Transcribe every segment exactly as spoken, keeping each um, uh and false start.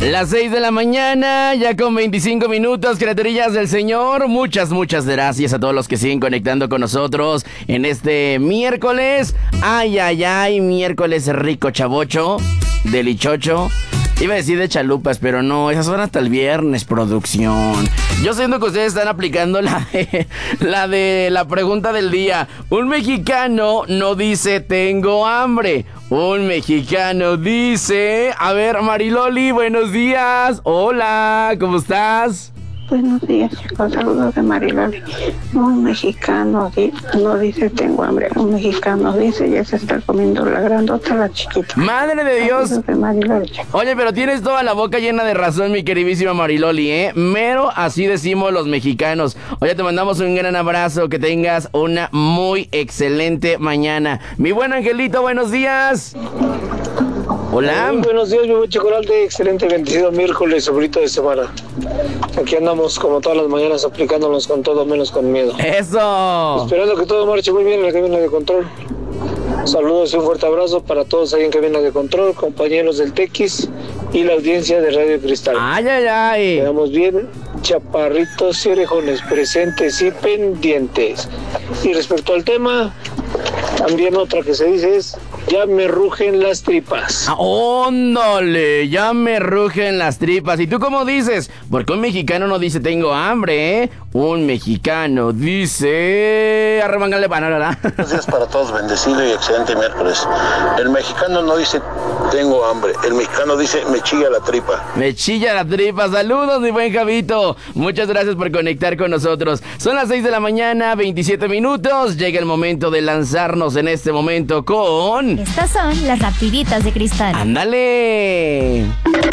Las seis de la mañana, ya con veinticinco minutos, criaturillas del Señor. Muchas, muchas gracias a todos los que siguen conectando con nosotros en este miércoles. Ay, ay, ay, miércoles rico chavocho, delichocho. Iba a decir de chalupas, pero no, esas son hasta el viernes, producción. Yo siento que ustedes están aplicando la de, la de la pregunta del día. Un mexicano no dice tengo hambre. Un mexicano dice... A ver, Mariloli, buenos días. Hola, ¿cómo estás? Buenos días, chicos. Saludos de Mariloli. Un mexicano di- no dice tengo hambre. Un mexicano dice ya se está comiendo la grandota, la chiquita. ¡Madre de Dios! Saludos de Mariloli, chicos. Oye, pero tienes toda la boca llena de razón, mi queridísima Mariloli, ¿eh? Mero así decimos los mexicanos. Oye, te mandamos un gran abrazo. Que tengas una muy excelente mañana. Mi buen Angelito, buenos días. Hola. Muy buenos días, mi buen chocolate. Excelente, bendecido miércoles, sobrito de semana. Aquí andamos como todas las mañanas aplicándonos con todo menos con miedo. ¡Eso! Esperando que todo marche muy bien en la cabina de control. Saludos y un fuerte abrazo para todos ahí en cabina de control, compañeros del Tequis y la audiencia de Radio Cristal. ¡Ay, ay, ay! Quedamos bien, chaparritos y orejones, presentes y pendientes. Y respecto al tema, también otra que se dice es... Ya me rugen las tripas. Ah, ¡óndale! Ya me rugen las tripas. ¿Y tú cómo dices? Porque un mexicano no dice tengo hambre, ¿eh? Un mexicano dice... Arremángale para nada. Buenos días para todos, bendecido y excelente miércoles. El mexicano no dice tengo hambre, el mexicano dice me chilla la tripa. Me chilla la tripa. Saludos, mi buen Javito. Muchas gracias por conectar con nosotros. Son las seis de la mañana, veintisiete minutos. Llega el momento de lanzarnos en este momento con... Estas son las rapiditas de Cristal. ¡Ándale!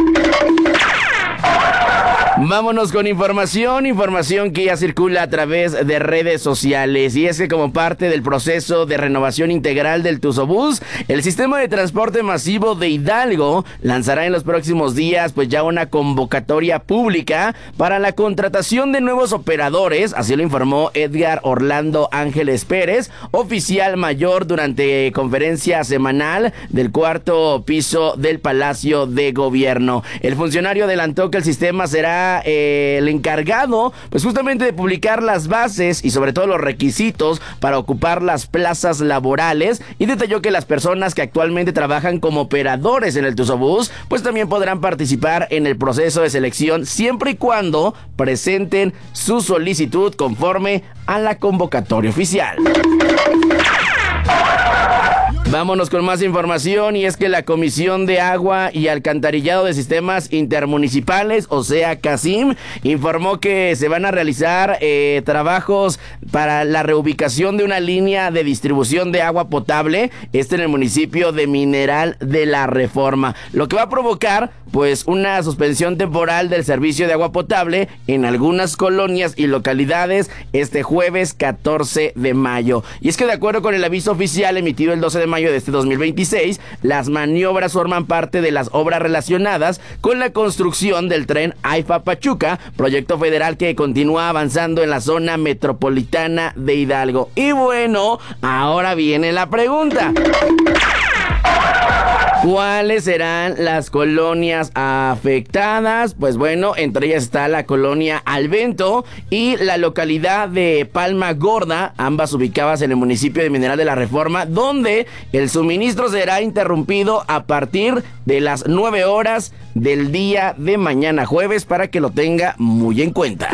Vámonos con información, información que ya circula a través de redes sociales. Y es que como parte del proceso de renovación integral del Tusobús, el sistema de transporte masivo de Hidalgo lanzará en los próximos días pues ya una convocatoria pública para la contratación de nuevos operadores. Así lo informó Edgar Orlando Ángeles Pérez, oficial mayor durante conferencia semanal del cuarto piso del Palacio de Gobierno. El funcionario adelantó que el sistema será Eh, el encargado pues justamente de publicar las bases y sobre todo los requisitos para ocupar las plazas laborales, y detalló que las personas que actualmente trabajan como operadores en el Tusobús pues también podrán participar en el proceso de selección siempre y cuando presenten su solicitud conforme a la convocatoria oficial. Vámonos con más información, y es que la Comisión de Agua y Alcantarillado de Sistemas Intermunicipales, o sea CASIM, informó que se van a realizar eh, trabajos para la reubicación de una línea de distribución de agua potable, este en el municipio de Mineral de la Reforma, lo que va a provocar pues una suspensión temporal del servicio de agua potable en algunas colonias y localidades este jueves catorce de mayo. Y es que de acuerdo con el aviso oficial emitido el doce de mayo de este dos mil veintiséis, las maniobras forman parte de las obras relacionadas con la construcción del tren AIFA Pachuca, proyecto federal que continúa avanzando en la zona metropolitana de Hidalgo. Y bueno, ahora viene la pregunta: ¿cuáles serán las colonias afectadas? Pues bueno, entre ellas está la colonia Alvento y la localidad de Palma Gorda, ambas ubicadas en el municipio de Mineral de la Reforma, donde el suministro será interrumpido a partir de las nueve horas del día de mañana jueves, para que lo tenga muy en cuenta.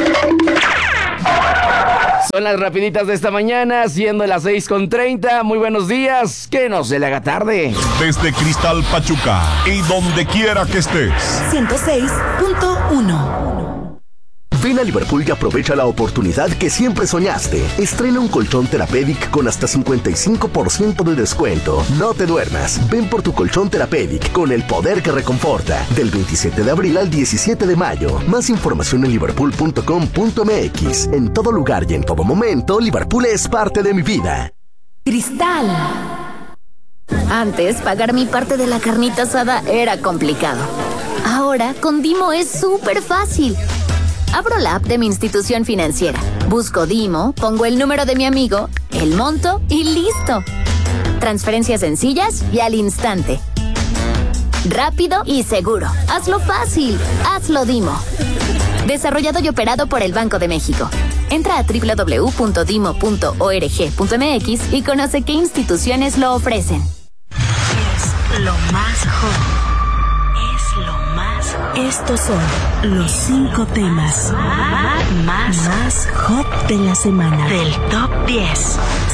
Son las rapiditas de esta mañana, siendo las seis con treinta. Muy buenos días, que no se le haga tarde. Desde Cristal Pachuca y donde quiera que estés. ciento seis punto uno. Ven a Liverpool y aprovecha la oportunidad que siempre soñaste. Estrena un colchón Therapeutic con hasta cincuenta y cinco por ciento de descuento. No te duermas. Ven por tu colchón Therapeutic con el poder que reconforta. Del veintisiete de abril al diecisiete de mayo. Más información en liverpool punto com punto m x. En todo lugar y en todo momento, Liverpool es parte de mi vida. Cristal. Antes, pagar mi parte de la carnita asada era complicado. Ahora, con Dimo es súper fácil. Abro la app de mi institución financiera, busco Dimo, pongo el número de mi amigo, el monto y listo. Transferencias sencillas y al instante. rápido y seguro. Hazlo fácil. Hazlo Dimo. Desarrollado y operado por el Banco de México. Entra a doble u doble u doble u punto dimo punto org punto m x y conoce qué instituciones lo ofrecen. Es lo más hot. Es lo más hot. Estos son los cinco temas más, más hot de la semana. Del top diez.